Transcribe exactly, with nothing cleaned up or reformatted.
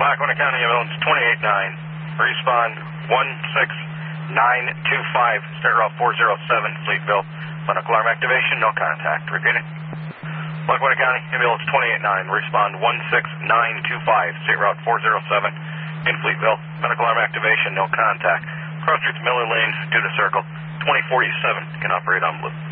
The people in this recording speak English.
Lackawanna County Ambulance twenty-eight nine. Respond one six nine two five, State Route four oh seven, Fleetville. Medical alarm activation, no contact. Repeating. Lackawanna County Ambulance twenty-eight nine. Respond one six nine two five, State Route four oh seven in Fleetville. Medical alarm activation, no contact. Cross streets Miller Lane, due to circle. twenty forty-seven can operate on blue.